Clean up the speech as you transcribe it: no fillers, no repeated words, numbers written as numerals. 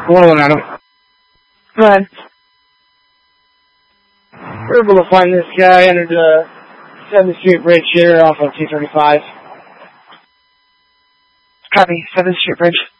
101 Adam. Go ahead. We're able to find this guy under the 7th Street Bridge here off of 235. Copy. 7th Street Bridge.